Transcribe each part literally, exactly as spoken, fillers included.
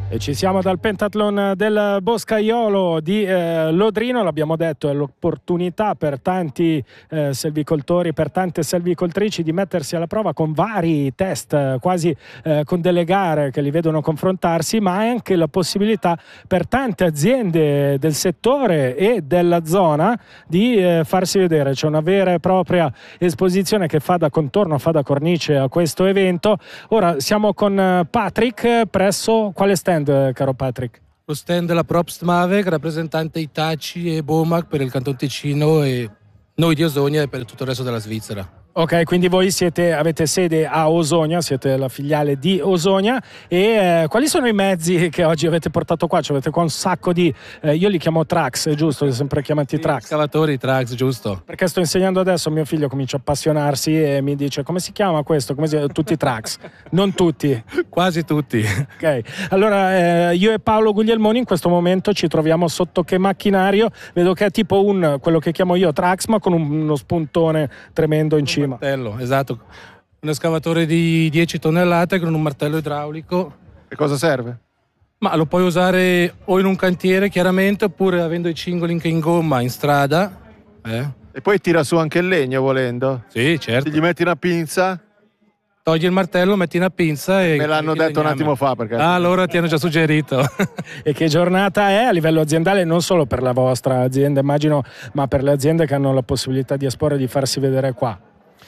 E ci siamo dal pentathlon del Boscaiolo di eh, Lodrino, l'abbiamo detto, è l'opportunità per tanti eh, selvicoltori, per tante selvicoltrici di mettersi alla prova con vari test, quasi eh, con delle gare che li vedono confrontarsi, ma è anche la possibilità per tante aziende del settore e della zona di eh, farsi vedere. C'è una vera e propria esposizione che fa da contorno, fa da cornice a questo evento. Ora siamo con Patrick presso quale stand? Caro Patrick? Lo stand della Probst Mavec, rappresentante Hitachi e Bomac per il Canton Ticino e noi di Osogna e per tutto il resto della Svizzera. Ok, quindi voi siete, avete sede a Osogna, siete la filiale di Osogna e eh, quali sono i mezzi che oggi avete portato qua? Cioè, avete qua un sacco di, eh, io li chiamo Trax, è giusto? Li ho sempre chiamati Sì, Trax. Scavatori Trax, giusto. Perché sto insegnando adesso, mio figlio comincia a appassionarsi e mi dice come si chiama questo? Come si... Tutti Trax, non tutti. Quasi tutti. Ok, allora eh, io e Paolo Guglielmoni in questo momento ci troviamo sotto che macchinario? Vedo che è tipo un, quello che chiamo io Trax, ma con un, uno spuntone tremendo in cima. Un martello, esatto. Un escavatore di dieci tonnellate con un martello idraulico. E cosa serve? Ma lo puoi usare o in un cantiere chiaramente, oppure avendo i cingoli anche in gomma in strada. Eh? E poi tira su anche il legno volendo. Sì, certo. Se gli metti una pinza. Togli il martello, metti una pinza e... Me l'hanno detto legname. un attimo fa. Perché... Ah, allora ti hanno già suggerito. E che giornata è a livello aziendale, non solo per la vostra azienda immagino, ma per le aziende che hanno la possibilità di esporre e di farsi vedere qua?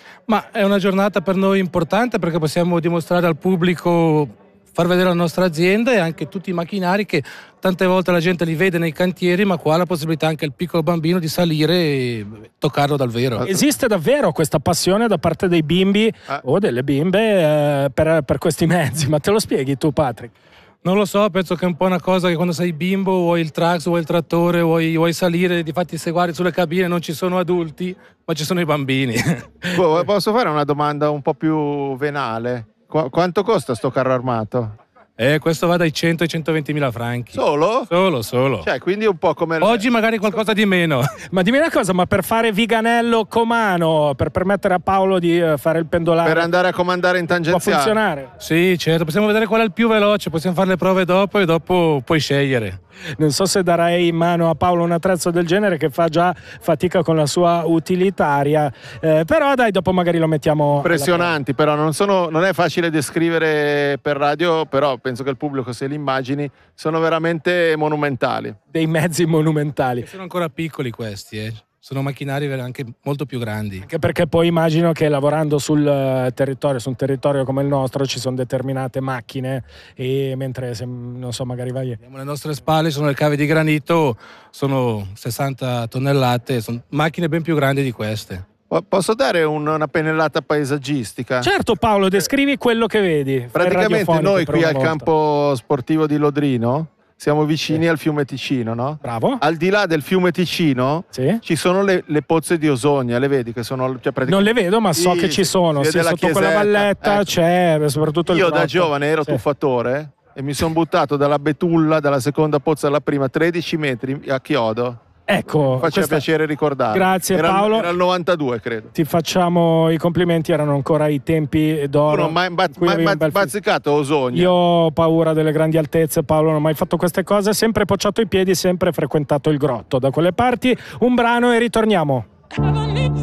Ma è una giornata per noi importante perché possiamo dimostrare al pubblico, far vedere la nostra azienda e anche tutti i macchinari che tante volte la gente li vede nei cantieri, ma qua ha la possibilità anche il piccolo bambino di salire e toccarlo dal vero. Esiste davvero questa passione da parte dei bimbi ah. o delle bimbe eh, per, per questi mezzi? Ma te lo spieghi tu, Patrick? Non lo so, penso che è un po' una cosa che quando sei bimbo vuoi il Trax, vuoi il trattore, vuoi, vuoi salire, difatti se guardi sulle cabine non ci sono adulti, ma ci sono i bambini. Posso fare una domanda un po' più venale? Qu- quanto costa sto carro armato? Eh, questo va dai cento ai centoventimila franchi. Solo? Solo, solo. Cioè, quindi un po' come... Oggi magari qualcosa di meno. Ma dimmi una cosa, ma per fare Viganello Comano, per permettere a Paolo di fare il pendolare... Per andare a comandare in tangenziale? Può funzionare? Sì, certo, possiamo vedere qual è il più veloce, possiamo fare le prove dopo e dopo puoi scegliere. Non so se darei in mano a Paolo un attrezzo del genere che fa già fatica con la sua utilitaria, eh, però dai, dopo magari lo mettiamo... Impressionanti, però non, sono, non è facile descrivere per radio, però penso che il pubblico, se li immagini, sono veramente monumentali. Dei mezzi monumentali. E sono ancora piccoli questi, eh. Sono macchinari anche molto più grandi. Anche perché poi immagino che lavorando sul territorio, su un territorio come il nostro, ci sono determinate macchine e mentre, se, non so, magari vai... Le nostre spalle sono le cave di granito, sono sessanta tonnellate, sono macchine ben più grandi di queste. Posso dare un, una pennellata paesaggistica? Certo Paolo, descrivi quello che vedi. Praticamente noi qui al campo sportivo di Lodrino siamo vicini sì. al fiume Ticino, no? Bravo. Al di là del fiume Ticino sì. ci sono le, le pozze di Osogna, le vedi che sono... Cioè praticamente... Non le vedo, ma so sì, che ci sono, sì, sotto chiesetta. Quella valletta ecco. c'è soprattutto il Io crotto. Da giovane ero sì. tuffatore e mi sono buttato dalla betulla, dalla seconda pozza alla prima, tredici metri a chiodo. Ecco, mi faccia questa... piacere ricordare. Grazie era, Paolo. Era il novantadue, credo. Ti facciamo i complimenti, erano ancora i tempi d'oro. Non ho mai bazzicato Osogna. Io ho paura delle grandi altezze, Paolo, non ho mai fatto queste cose, sempre poggiato i piedi, sempre frequentato il grotto. Da quelle parti un brano e ritorniamo.